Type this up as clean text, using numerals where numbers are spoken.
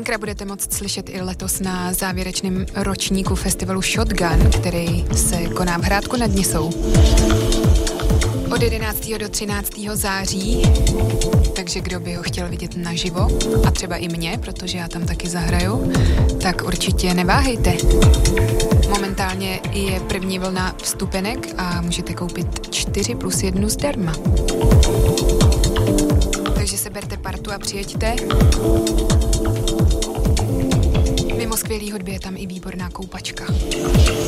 Bunkra budete moct slyšet i letos na závěrečném ročníku festivalu Shotgun, který se koná v Hrádku nad Nisou. Od 11. do 13. září, takže kdo by ho chtěl vidět naživo, a třeba i mě, protože já tam taky zahraju, tak určitě neváhejte. Momentálně je první vlna vstupenek a můžete koupit 4+1 zdarma. Takže seberte partu a přijeďte. Mimo skvělý hudby je tam i výborná koupačka.